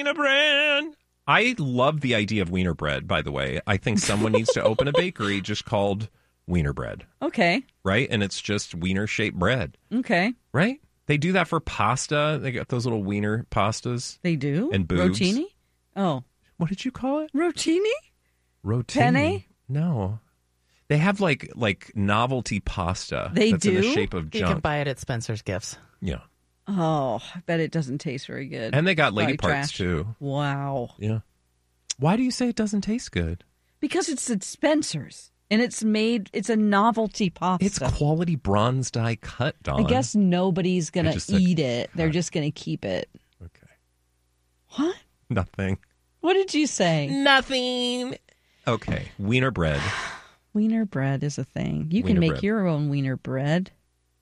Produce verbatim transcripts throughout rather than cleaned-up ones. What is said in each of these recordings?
Wiener bread. I love the idea of wiener bread, by the way. I think someone needs to open a bakery just called Wiener Bread. Okay. Right? And it's just wiener-shaped bread. Okay. Right? They do that for pasta. They got those little wiener pastas. They do? And boobs. Rotini? Oh. What did you call it? Rotini? Rotini? Penne? No. They have like like novelty pasta. They that's do? in the shape of You junk. can buy it at Spencer's Gifts. Yeah. Oh, I bet it doesn't taste very good. And they got lady Probably parts trash. too. Wow. Yeah. Why do you say it doesn't taste good? Because it's at Spencer's. And it's made, it's a novelty pasta. It's quality bronze die cut, Dawn. I guess nobody's going They to just said- eat it. They're just going to keep it. Okay. What? Nothing. What did you say? Nothing. Okay. Wiener bread. Wiener bread is a thing. You Wiener can make bread. your own wiener bread.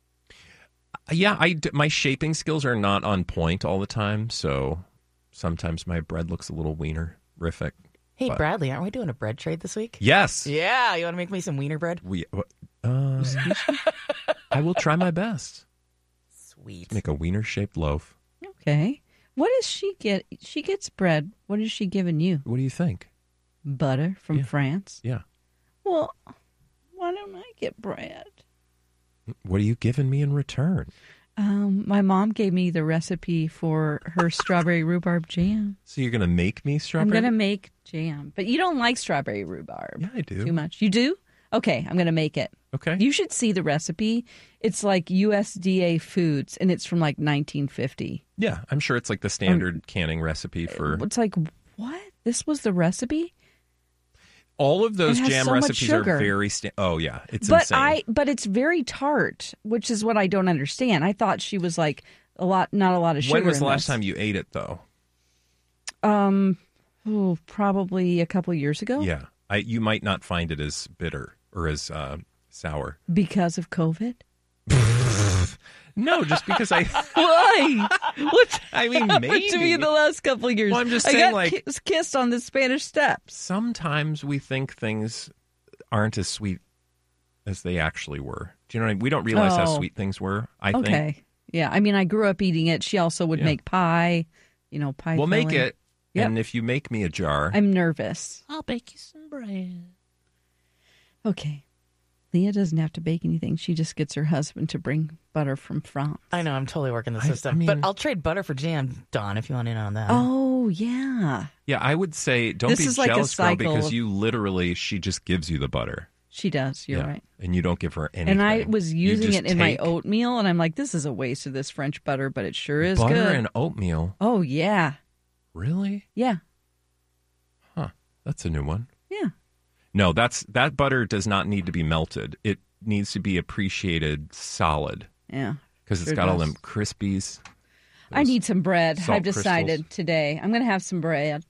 Yeah, I d- my shaping skills are not on point all the time, so sometimes my bread looks a little wiener-rific. Hey, But- Bradley, aren't we doing a bread trade this week? Yes. Yeah, you want to make me some wiener bread? We. Uh, I will try my best. Sweet. Make a wiener-shaped loaf. Okay. What does she get? She gets bread. What is she giving you? What do you think? Butter from Yeah. France? Yeah. Well, why don't I get bread? What are you giving me in return? Um, my mom gave me the recipe for her strawberry rhubarb jam. So you're going to make me strawberry? I'm going to make jam. But you don't like strawberry rhubarb. Yeah, I do. Too much. You do? Okay, I'm going to make it. Okay. You should see the recipe. It's like U S D A Foods, and it's from like nineteen fifty. Yeah, I'm sure it's like the standard canning recipe for... It's like, what? This was the recipe? All of those It has jam so much recipes are sugar. very... Sta- oh, yeah. It's But insane. I, but it's very tart, which is what I don't understand. I thought she was like a lot, not a lot of sugar. When was the in last this. time you ate it, though? Um, oh, probably a couple years ago. Yeah. I, you might not find it as bitter or as uh, sour. Because of COVID. No, just because I... Why? What I mean, happened maybe. to me in the last couple of years? Well, I'm just I saying, got like- kiss- kissed on the Spanish Steps. Sometimes we think things aren't as sweet as they actually were. Do you know what I mean? We don't realize how Oh. sweet things were, I Okay. think. Yeah. I mean, I grew up eating it. She also would Yeah. make pie. You know, pie. We'll make filling. it, Yep. and if you make me a jar... I'm nervous. I'll bake you some bread. Okay. Leah doesn't have to bake anything. She just gets her husband to bring butter from France. I know, I'm totally working the I- system. I mean- but I'll trade butter for jam, Dawn, if you want in on that. Oh, yeah. Yeah, I would say don't This be is like a jealous, girl, cycle because of- you literally, she just gives you the butter. She does. You're Yeah. right. And you don't give her anything. And I was You using just it in my take oatmeal, and I'm like, this is a waste of this French butter, but it sure is butter good. and oatmeal. Oh, yeah. Really? Yeah. Huh. That's a new one. Yeah. No, that's that butter does not need to be melted. It needs to be appreciated solid Yeah. because it's Sure got all does. them crispies. I need some bread. salt I've decided crystals. today. I'm going to have some bread.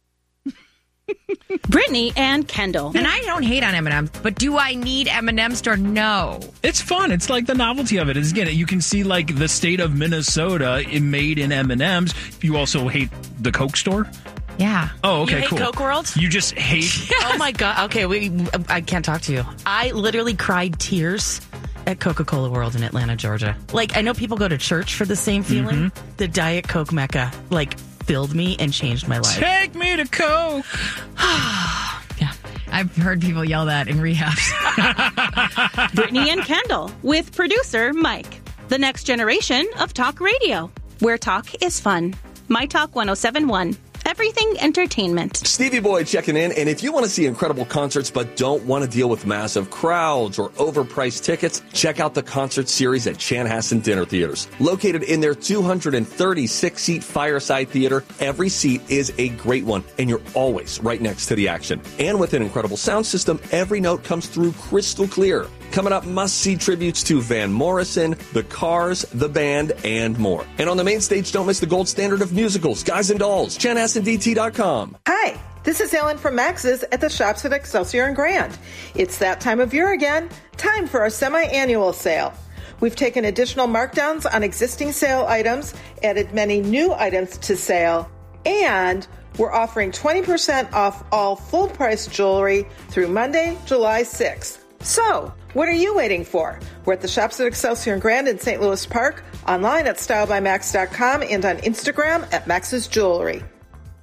Brittany and Kendall. And I don't hate on M and M's, but do I need M and M's store? No. It's fun. It's like the novelty of it. Is again, you can see like the state of Minnesota in- made in M and M's. You also hate the Coke store. Yeah. Oh, okay, you hate cool. Coke World? You just hate. Oh my God. Okay, we, I can't talk to you. I literally cried tears at Coca-Cola World in Atlanta, Georgia. Like, I know people go to church for the same feeling. The Diet Coke Mecca, like, filled me and changed my life. Take me to Coke. Yeah. I've heard people yell that in rehabs. Brittany and Kendall with producer Mike. The next generation of talk radio, where talk is fun. My Talk one oh seven one. Everything entertainment. Stevie Boy checking in, and if you want to see incredible concerts but don't want to deal with massive crowds or overpriced tickets, check out the concert series at Chanhassen Dinner Theaters. Located in their two hundred thirty-six seat Fireside Theater, every seat is a great one, and you're always right next to the action. And with an incredible sound system, every note comes through crystal clear. Coming up, must-see tributes to Van Morrison, The Cars, The Band, and more. And on the main stage, don't miss the gold standard of musicals, Guys and Dolls, Chanhassen D T dot com. Hi, this is Ellen from Max's at the shops at Excelsior and Grand. It's that time of year again, time for our semi-annual sale. We've taken additional markdowns on existing sale items, added many new items to sale, and we're offering twenty percent off all full-price jewelry through Monday, July sixth. So, what are you waiting for? We're at the shops at Excelsior and Grand in Saint Louis Park, online at style by max dot com, and on Instagram at Max's Jewelry.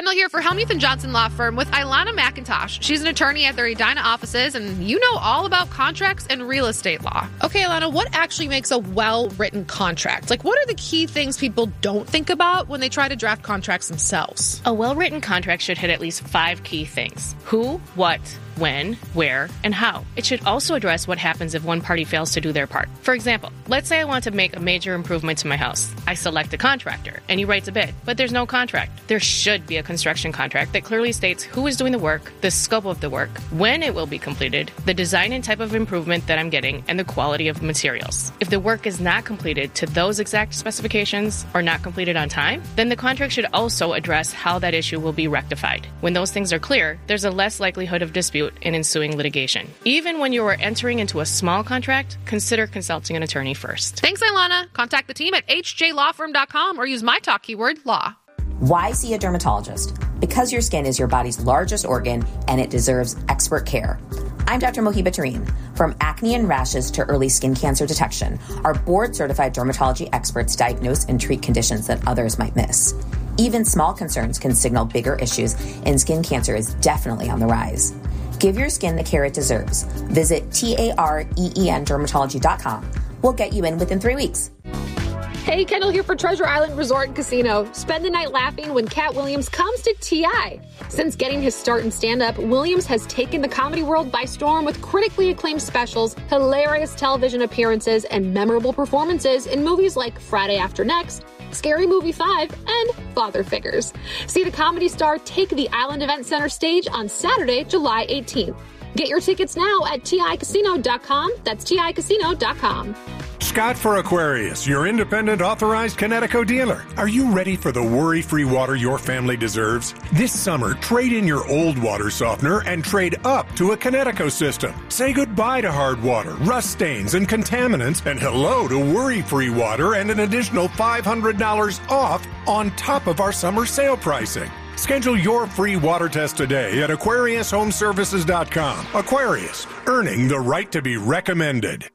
Kendall here for Helmuth and Johnson Law Firm with Ilana McIntosh. She's an attorney at their Edina offices, and you know all about contracts and real estate law. Okay, Ilana, what actually makes a well-written contract? Like, what are the key things people don't think about when they try to draft contracts themselves? A well-written contract should hit at least five key things. Who, what, when, where, and how. It should also address what happens if one party fails to do their part. For example, let's say I want to make a major improvement to my house. I select a contractor, and he writes a bid, but there's no contract. There should be a construction contract that clearly states who is doing the work, the scope of the work, when it will be completed, the design and type of improvement that I'm getting, and the quality of materials. If the work is not completed to those exact specifications or not completed on time, then the contract should also address how that issue will be rectified. When those things are clear, there's a less likelihood of dispute and ensuing litigation. Even when you are entering into a small contract, consider consulting an attorney first. Thanks, Ilana. Contact the team at h j law firm dot com or use my talk keyword law. Why see a dermatologist? Because your skin is your body's largest organ and it deserves expert care. I'm Doctor Mohiba Tareen. From acne and rashes to early skin cancer detection, our board-certified dermatology experts diagnose and treat conditions that others might miss. Even small concerns can signal bigger issues, and skin cancer is definitely on the rise. Give your skin the care it deserves. Visit T A R E E N dermatology dot com. We'll get you in within three weeks. Hey, Kendall here for Treasure Island Resort and Casino. Spend the night laughing when Cat Williams comes to T I. Since getting his start in stand-up, Williams has taken the comedy world by storm with critically acclaimed specials, hilarious television appearances, and memorable performances in movies like Friday After Next, Scary Movie five, and Father Figures. See the comedy star take the Island Event Center stage on Saturday, July eighteenth. Get your tickets now at T I casino dot com. That's T I casino dot com. Scott for Aquarius, your independent authorized Kinetico dealer. Are you ready for the worry-free water your family deserves? This summer, trade in your old water softener and trade up to a Kinetico system. Say goodbye to hard water, rust stains, and contaminants, and hello to worry-free water and an additional five hundred dollars off on top of our summer sale pricing. Schedule your free water test today at Aquarius Home Services dot com. Aquarius, earning the right to be recommended.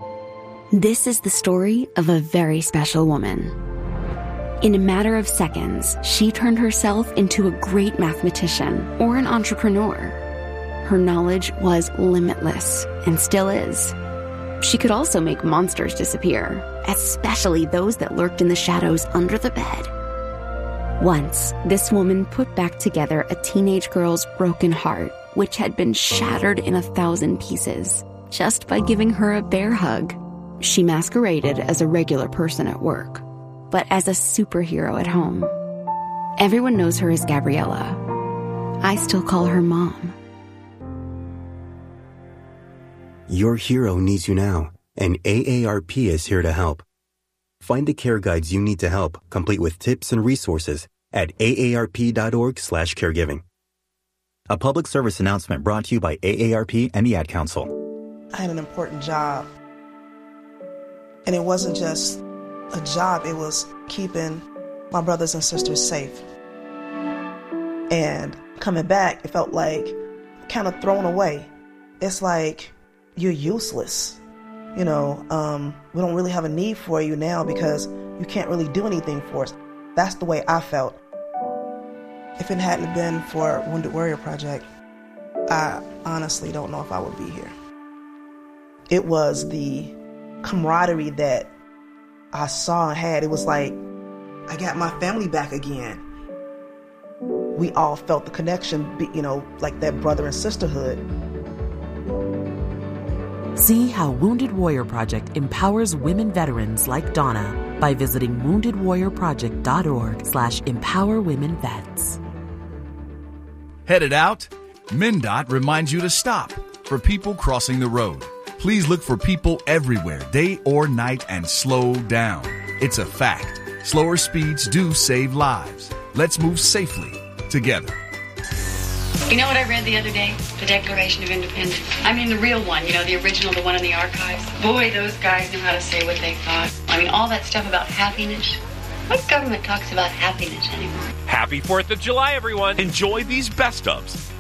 This is the story of a very special woman. In a matter of seconds, she turned herself into a great mathematician or an entrepreneur. Her knowledge was limitless and still is. She could also make monsters disappear, especially those that lurked in the shadows under the bed. Once, this woman put back together a teenage girl's broken heart, which had been shattered in a thousand pieces, just by giving her a bear hug. She masqueraded as a regular person at work, but as a superhero at home. Everyone knows her as Gabriella. I still call her Mom. Your hero needs you now, and A A R P is here to help. Find the care guides you need to help, complete with tips and resources, at A A R P dot org slash caregiving. A public service announcement brought to you by A A R P and the Ad Council. I had an important job. And it wasn't just a job, it was keeping my brothers and sisters safe. And coming back, it felt like kind of thrown away. It's like you're useless. You know, um, we don't really have a need for you now because you can't really do anything for us. That's the way I felt. If it hadn't been for Wounded Warrior Project, I honestly don't know if I would be here. It was the camaraderie that I saw and had. It was like, I got my family back again. We all felt the connection, you know, like that brother and sisterhood. See how Wounded Warrior Project empowers women veterans like Donna by visiting wounded warrior project dot org slash empower women vets. Headed out? MnDOT reminds you to stop for people crossing the road. Please look for people everywhere, day or night, and slow down. It's a fact. Slower speeds do save lives. Let's move safely together. You know what I read the other day? The Declaration of Independence. I mean the real one, you know, the original, the one in the archives. Boy, those guys knew how to say what they thought. I mean, all that stuff about happiness. What government talks about happiness anymore? Happy fourth of July, everyone. Enjoy these best ofs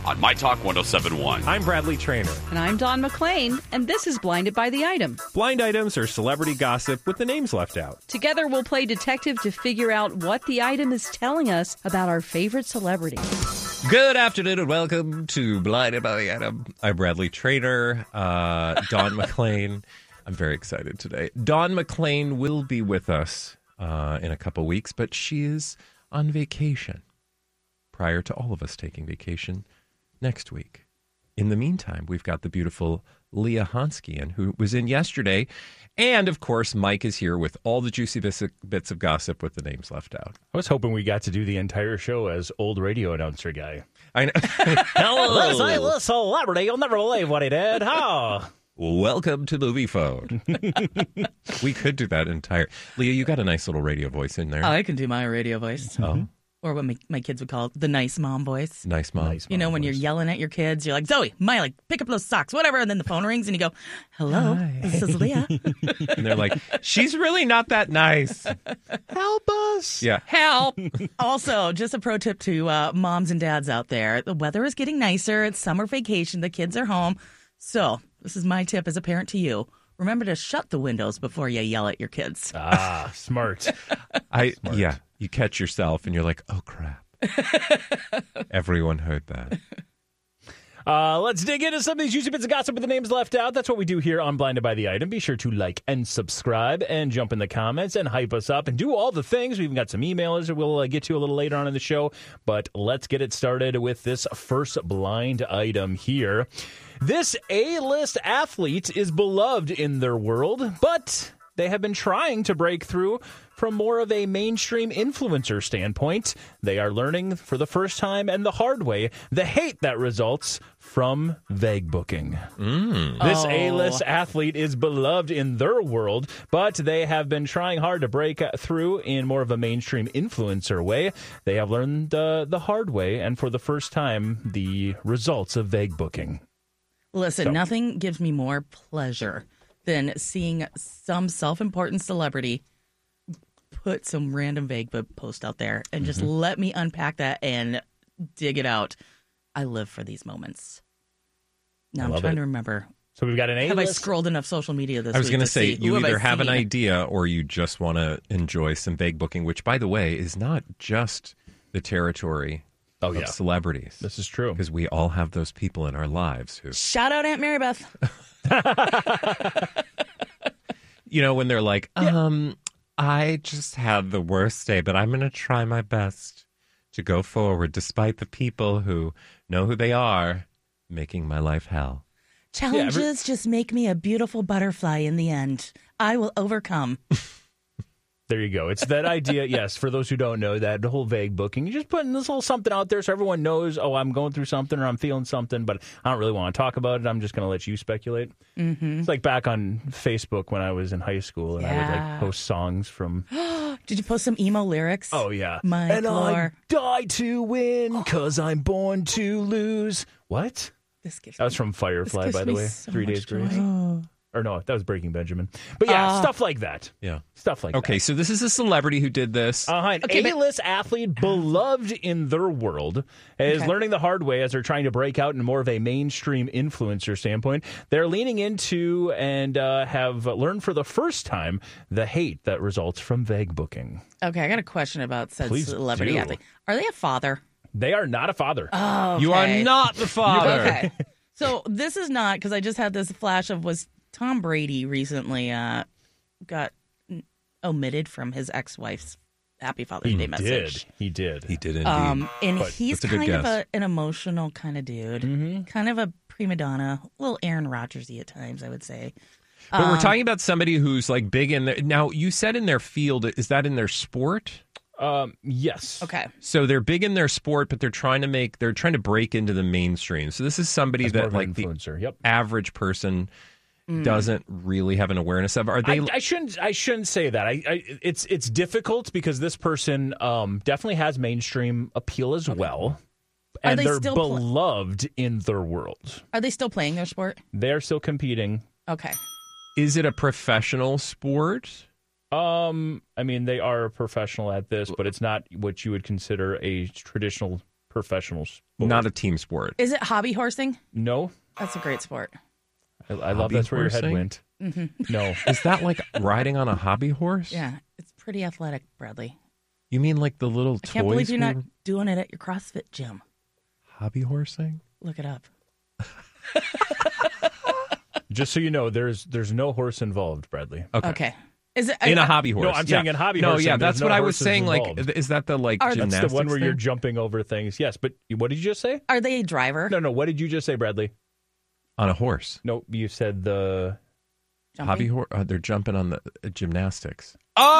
on My Talk one oh seven point one. I'm Bradley Trainer. And I'm Don McClain, and this is Blinded by the Item. Blind items are celebrity gossip with the names left out. Together, we'll play detective to figure out what the item is telling us about our favorite celebrity. Good afternoon and welcome to Blinded by the Item. I'm Bradley Trainer, uh, Don McClain. I'm very excited today. Dawn McClain will be with us uh, in a couple weeks, but she is on vacation prior to all of us taking vacation next week. In the meantime, we've got the beautiful Leah Hanskian, who was in yesterday. And, of course, Mike is here with all the juicy bits of gossip with the names left out. I was hoping we got to do the entire show as old radio announcer guy. I know. Hello. This is a celebrity. You'll never believe what he did. How? Welcome to Movie Phone. We could do that entire. Leah, you got a nice little radio voice in there. Oh, I can do my radio voice. Oh. Or what my, my kids would call it, the nice mom voice. Nice mom. Nice mom you know, when voice. you're yelling at your kids, you're like, Zoe, Miley, pick up those socks, whatever. And then the phone rings and you go, hello, Hi. this is Leah. And they're like, she's really not that nice. Help us. Yeah. Help. Also, just a pro tip to uh, moms and dads out there. The weather is getting nicer. It's summer vacation. The kids are home. So this is my tip as a parent to you. Remember to shut the windows before you yell at your kids. Ah, smart. I Smart. Yeah, you catch yourself and you're like, oh, crap. Everyone heard that. Uh, let's dig into some of these juicy bits of gossip with the names left out. That's what we do here on Blinded by the Item. Be sure to like and subscribe and jump in the comments and hype us up and do all the things. We've got some emails that we'll uh, get to a little later on in the show. But let's get it started with this first blind item here. This A-list athlete is beloved in their world, but they have been trying to break through from more of a mainstream influencer standpoint. They are learning for the first time and the hard way the hate that results from vague booking. Mm. This Oh. A-list athlete is beloved in their world, but they have been trying hard to break through in more of a mainstream influencer way. They have learned uh, the hard way, and for the first time, the results of vague booking. Listen, So. nothing gives me more pleasure than seeing some self-important celebrity put some random vague book post out there and just Mm-hmm. let me unpack that and dig it out. I live for these moments. Now I I'm love trying it. to remember. So we've got an Have I A-list. scrolled enough social media this I was week going to to say, see you who either I have an seen? idea or you just want to enjoy some vague booking, which, by the way, is not just the territory oh, of yeah. celebrities. This is true. Because we all have those people in our lives who, Shout out Aunt Mary Beth. you know, when they're like, um, I just had the worst day, but I'm going to try my best to go forward despite the people who know who they are making my life hell. Challenges every- just make me a beautiful butterfly in the end. I will overcome. There you go. It's that idea, yes, for those who don't know, that whole vague booking. You're just putting this little something out there so everyone knows, oh, I'm going through something or I'm feeling something, but I don't really want to talk about it. I'm just going to let you speculate. Mm-hmm. It's like back on Facebook when I was in high school and I would Yeah. like post songs from... Did you post some emo lyrics? Oh, yeah. My and Lord. I die to win because I'm born to lose. What? This gives That was from Firefly, gives by the me way. so Three much Days joy. Grace. Or no, that was Breaking Benjamin. But yeah, Uh, stuff like that. Yeah. Stuff like Okay, that. so this is a celebrity who did this. Uh-huh. An Okay, but- A-list athlete beloved in their world is Okay. learning the hard way as they're trying to break out in more of a mainstream influencer standpoint. They're leaning into and uh, have learned for the first time the hate that results from vague booking. Okay, I got a question about said Please celebrity do. athlete. Are they a father? They are not a father. Oh, okay. You are not the father. Okay. So this is not, because I just had this flash of, was Tom Brady recently uh, got n- omitted from his ex-wife's Happy Father's He Day did. message. He did. He did indeed. Um, and But he's that's a good kind of guess. a, an emotional kind of dude, Mm-hmm. kind of a prima donna, a little Aaron Rodgers-y at times, I would say. But we're Um, talking about somebody who's like big in their. Now, you said in their field, is that in their sport? Um, yes. Okay. So they're big in their sport, but they're trying to make, they're trying to break into the mainstream. So this is somebody As more that of an like the influencer. Yep. average person Mm. doesn't really have an awareness of. Are they? I, I shouldn't. I shouldn't say that. I, I. It's. It's difficult because this person um, definitely has mainstream appeal as well, Are and they they're still pl- beloved in their world. Are they still playing their sport? They're still competing. Okay. Is it a professional sport? Um, I mean, they are a professional at this, but it's not what you would consider a traditional professional sport. Not a team sport. Is it hobby horsing? No. That's a great sport. I, I love Hobby that's where your head horsing? went. Mm-hmm. No. Is that like riding on a hobby horse? Yeah, it's pretty athletic, Bradley. You mean like the little I toys? can't believe you're we not were- doing it at your CrossFit gym. Hobby horsing? Look it up. Just so you know, there's there's no horse involved, Bradley. Okay. Okay. Is it In a a hobby horse. No, I'm yeah. saying in hobby No, horsing, yeah, there's that's no what I was horses saying. Like, involved. is that the like Are- That's gymnastics the one where you're thing? jumping over things. Yes, but what did you just say? Are they a driver? No, no. What did you just say, Bradley? On a horse. No, you said the Jumping? Hobby horse? Uh, they're jumping on the uh, gymnastics.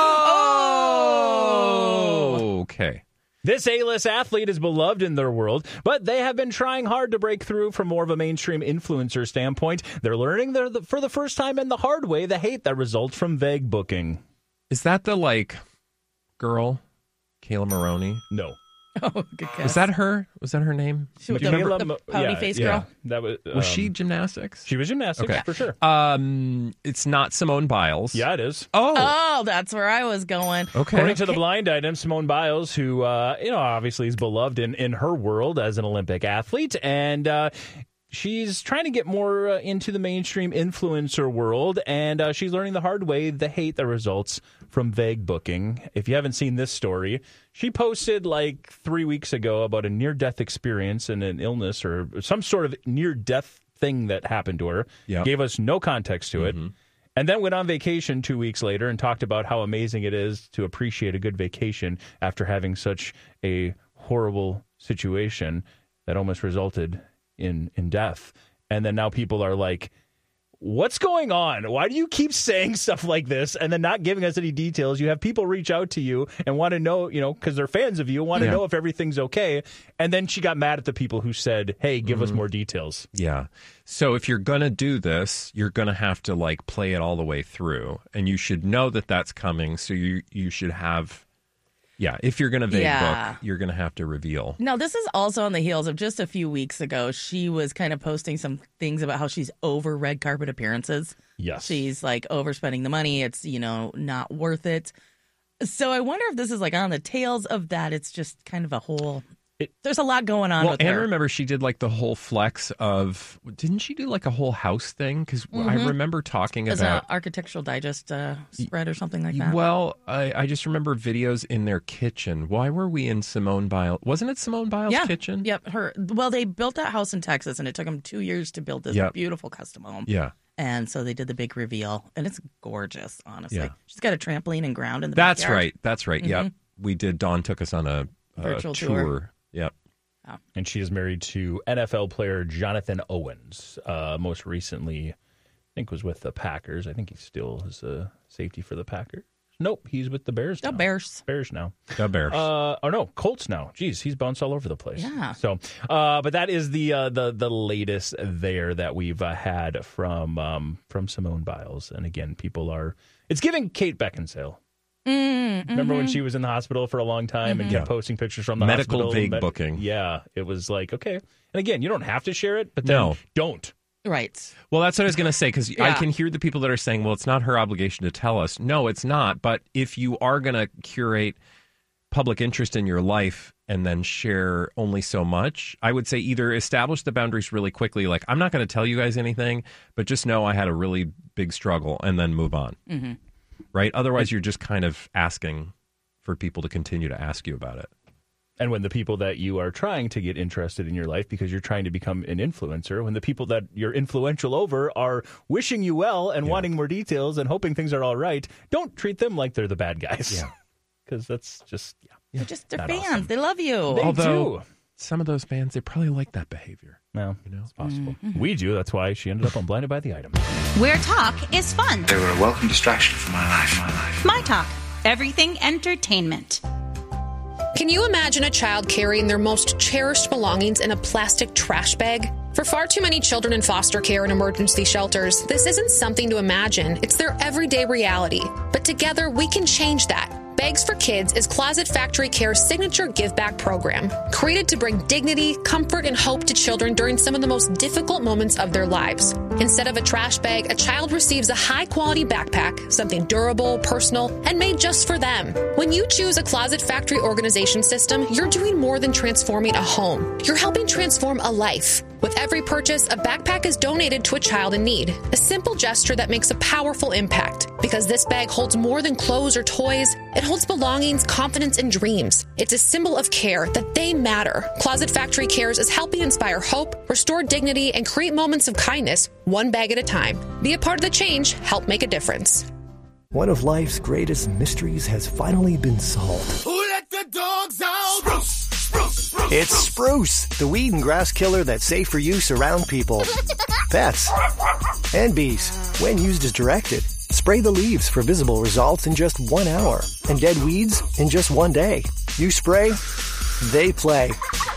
Oh! Okay. This A-list athlete is beloved in their world, but they have been trying hard to break through from more of a mainstream influencer standpoint. They're learning their, the, for the first time in the hard way the hate that results from vague booking. Is that the like girl, Kayla Maroney? No. Oh, good guess. Was that her? Was that her name? She with Do you the, remember? the pouty yeah, face yeah. girl? That was, Was um, she gymnastics? She was gymnastics, Okay. for sure. Um, it's not Simone Biles. Yeah, it is. Oh. Oh, that's where I was going. Okay. According to the blind item, Simone Biles, who, uh, you know, obviously is beloved in, in her world as an Olympic athlete, and uh, she's trying to get more uh, into the mainstream influencer world, and uh, she's learning the hard way the hate that results from vague booking. If you haven't seen this story, she posted like three weeks ago about a near-death experience and an illness or some sort of near-death thing that happened to her. Yep. Gave us no context to it. And then went on vacation two weeks later and talked about how amazing it is to appreciate a good vacation after having such a horrible situation that almost resulted in, in death. And then now people are like, what's going on? Why do you keep saying stuff like this and then not giving us any details? You have people reach out to you and want to know, you know, because they're fans of you, want to Yeah. know if everything's okay. And then she got mad at the people who said, hey, give us more details. Yeah. So if you're going to do this, you're going to have to like play it all the way through, and you should know that that's coming. So you you should have, yeah. If you're going to vague Yeah. book, you're going to have to reveal. No, this is also on the heels of just a few weeks ago. She was kind of posting some things about how she's over red carpet appearances. Yes. She's like overspending the money. It's, you know, not worth it. So I wonder if this is like on the tails of that. It's just kind of a whole. It, there's a lot going on Well, with and her. remember, she did like the whole flex of. Didn't she do like a whole house thing? Because I Mhm. remember talking As about. an Architectural Digest uh, spread or something like that. Well, I, I just remember videos in their kitchen. Why were we in Simone Biles? Wasn't it Simone Biles' yeah. kitchen? Yep. Her. Well, they built that house in Texas, and it took them two years to build this Yep. beautiful custom home. Yeah. And so they did the big reveal, and it's gorgeous, honestly. Yeah. She's got a trampoline and ground in the That's backyard. right. That's right. Yep. Mhm. We did. Dawn took us on a, a Virtual tour. tour. Yep. And she is married to N F L player Jonathan Owens. Uh, most recently, I think was with the Packers. I think he still is a safety for the Packers. Nope, he's with the Bears now. The Bears. Bears now. The Bears. Uh, oh, no, Colts now. Jeez, he's bounced all over the place. Yeah. So, uh, but that is the uh, the the latest there that we've uh, had from um, from Simone Biles. And again, people are, it's giving Kate Beckinsale. Mm, Remember when mhm. she was in the hospital for a long time and Mhm. kept posting pictures from the Medical hospital? vague Med- booking. Yeah, it was like, okay. And again, you don't have to share it, but then No. don't. Right. Well, that's what I was going to say, because I Yeah. can hear the people that are saying, well, it's not her obligation to tell us. No, it's not. But if you are going to curate public interest in your life and then share only so much, I would say either establish the boundaries really quickly, like, I'm not going to tell you guys anything, but just know I had a really big struggle, and then move on. Mm-hmm. Right? Otherwise, you're just kind of asking for people to continue to ask you about it. And when the people that you are trying to get interested in your life because you're trying to become an influencer, when the people that you're influential over are wishing you well and wanting more details and hoping things are all right, don't treat them like they're the bad guys. Yeah. Because that's just, yeah. They're just their Not fans. awesome. They love you. They Although do. some of those fans, they probably like that behavior. No, you know, it's possible. We do. That's why she ended up on Blinded by the Item. Where talk is fun. They were a welcome distraction for my life. My life. My Talk. Everything entertainment. Can you imagine a child carrying their most cherished belongings in a plastic trash bag? For far too many children in foster care and emergency shelters, this isn't something to imagine. It's their everyday reality. But together, we can change that. Bags for Kids is Closet Factory Care's signature give-back program, created to bring dignity, comfort, and hope to children during some of the most difficult moments of their lives. Instead of a trash bag, a child receives a high-quality backpack, something durable, personal, and made just for them. When you choose a Closet Factory organization system, you're doing more than transforming a home. You're helping transform a life. With every purchase, a backpack is donated to a child in need. A simple gesture that makes a powerful impact. Because this bag holds more than clothes or toys, it holds belongings, confidence, and dreams. It's a symbol of care that they matter. Closet Factory Cares is helping inspire hope, restore dignity, and create moments of kindness, one bag at a time. Be a part of the change. Help make a difference. One of life's greatest mysteries has finally been solved. Who let the dogs out? Spruce, spruce, spruce, It's Spruce, the weed and grass killer that's safe for use around people, pets, and bees. When used as directed, spray the leaves for visible results in just one hour and dead weeds in just one day. You spray, they play.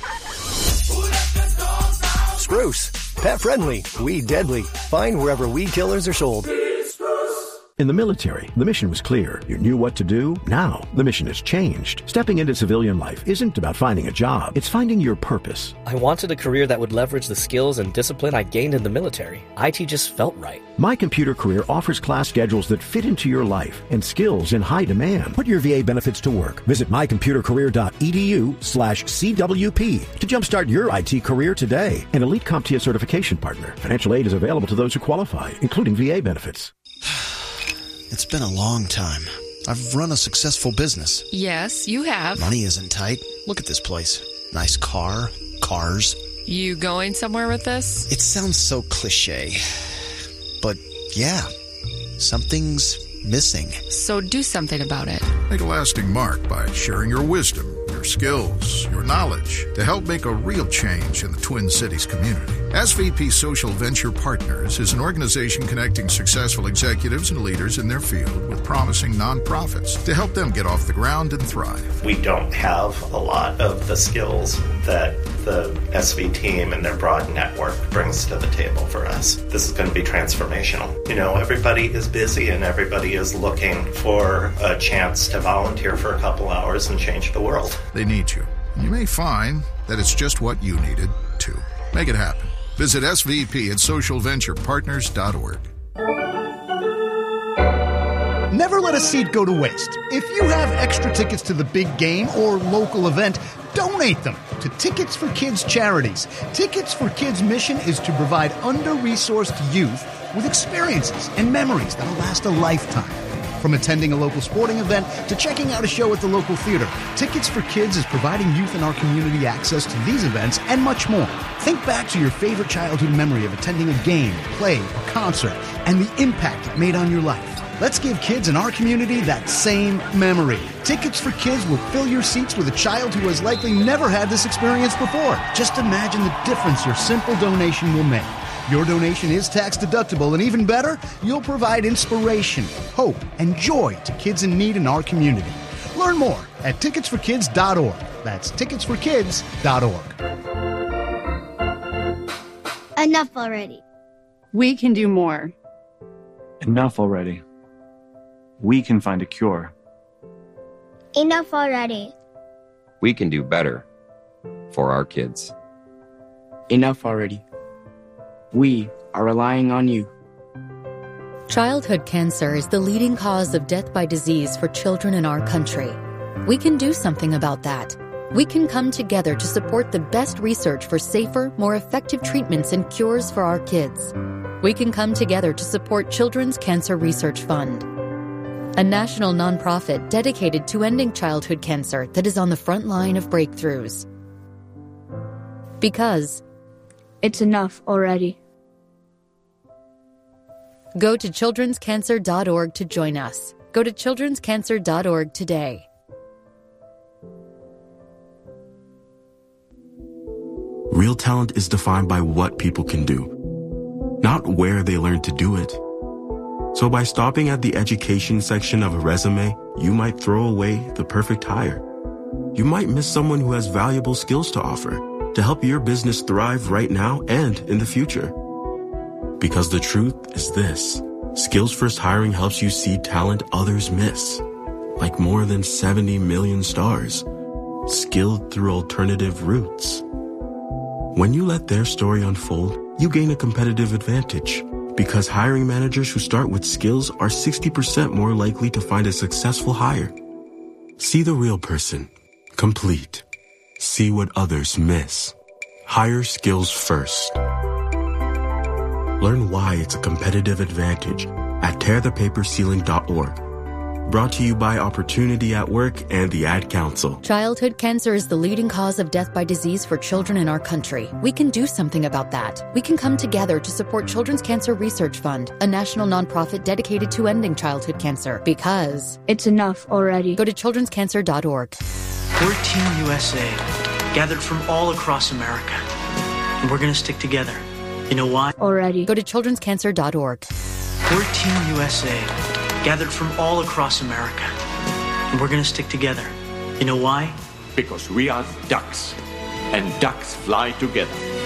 Spruce, pet friendly, weed deadly. Find wherever weed killers are sold. In the military, the mission was clear. You knew what to do. Now, the mission has changed. Stepping into civilian life isn't about finding a job. It's finding your purpose. I wanted a career that would leverage the skills and discipline I gained in the military. I T just felt right. My Computer Career offers class schedules that fit into your life and skills in high demand. Put your V A benefits to work. Visit mycomputercareer.edu slash CWP to jumpstart your I T career today. An elite CompTIA certification partner. Financial aid is available to those who qualify, including V A benefits. It's been a long time. I've run a successful business. Yes, you have. Money isn't tight. Look at this place. Nice car, cars. You going somewhere with this? It sounds so cliche. But yeah, something's missing. So do something about it. Make a lasting mark by sharing your wisdom, your skills, your knowledge to help make a real change in the Twin Cities community. S V P Social Venture Partners is an organization connecting successful executives and leaders in their field with promising nonprofits to help them get off the ground and thrive. We don't have a lot of the skills that the S V team and their broad network brings to the table for us. This is going to be transformational. You know, everybody is busy and everybody is looking for a chance to volunteer for a couple hours and change the world. They need you. You may find that it's just what you needed too. Make it happen. Visit S V P at social venture partners dot org. Never let a seat go to waste. If you have extra tickets to the big game or local event, donate them to Tickets for Kids charities. Tickets for Kids' mission is to provide under-resourced youth with experiences and memories that'll last a lifetime. From attending a local sporting event to checking out a show at the local theater, Tickets for Kids is providing youth in our community access to these events and much more. Think back to your favorite childhood memory of attending a game, play, or concert, and the impact it made on your life. Let's give kids in our community that same memory. Tickets for Kids will fill your seats with a child who has likely never had this experience before. Just imagine the difference your simple donation will make. Your donation is tax deductible, and even better, you'll provide inspiration, hope, and joy to kids in need in our community. Learn more at tickets for kids dot org. That's tickets for kids dot org. Enough already. We can do more. Enough already. We can find a cure. Enough already. We can do better for our kids. Enough already. We are relying on you. Childhood cancer is the leading cause of death by disease for children in our country. We can do something about that. We can come together to support the best research for safer, more effective treatments and cures for our kids. We can come together to support Children's Cancer Research Fund, a national nonprofit dedicated to ending childhood cancer that is on the front line of breakthroughs. Because it's enough already. Go to children's cancer dot org to join us. Go to children's cancer dot org today. Real talent is defined by what people can do, not where they learn to do it. So by stopping at the education section of a resume, you might throw away the perfect hire. You might miss someone who has valuable skills to offer to help your business thrive right now and in the future. Because the truth is this: Skills First Hiring helps you see talent others miss. like more than seventy million stars, skilled through alternative routes. When you let their story unfold, you gain a competitive advantage because hiring managers who start with skills are sixty percent more likely to find a successful hire. See the real person, complete. See what others miss. Hire skills first. Learn why it's a competitive advantage at tear the paper ceiling dot org. Brought to you by Opportunity at Work and the Ad Council. Childhood cancer is the leading cause of death by disease for children in our country. We can do something about that. We can come together to support Children's Cancer Research Fund, a national nonprofit dedicated to ending childhood cancer. Because it's enough already. Go to children's cancer dot org. We're Team U S A, gathered from all across America. And we're going to stick together. You know why? Already. Go to children's cancer dot org. We're Team U S A, gathered from all across America. And we're going to stick together. You know why? Because we are ducks, and ducks fly together.